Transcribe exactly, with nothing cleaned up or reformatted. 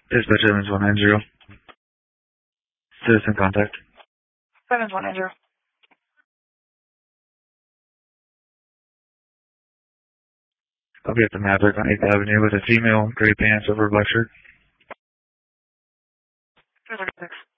Dispatch Evans one nine zero. Citizen contact. Evans one nine zero. I'll be at the Maverick on eighth Avenue with a female, gray pants over a black shirt. Two thirty-six.